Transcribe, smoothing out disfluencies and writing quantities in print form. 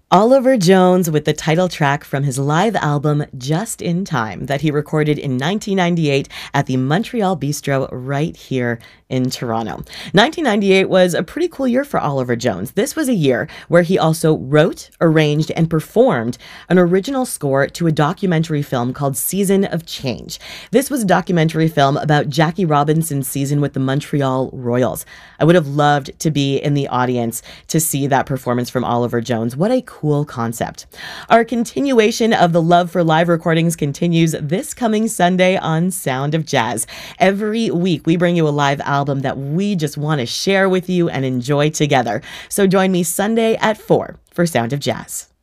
Oliver Jones with the title track from his live album Just in Time that he recorded in 1998 at the Montreal Bistro right here in Toronto. 1998 was a pretty cool year for Oliver Jones. This was a year where he also wrote, arranged, and performed an original score to a documentary film called Season of Change. This was a documentary film about Jackie Robinson's season with the Montreal Royals. I would have loved to be in the audience to see that performance from Oliver Jones. What a cool concept. Our continuation of the love for live recordings continues this coming Sunday on Sound of Jazz. Every week we bring you a live album that we just want to share with you and enjoy together. So join me Sunday at 4 for Sound of Jazz.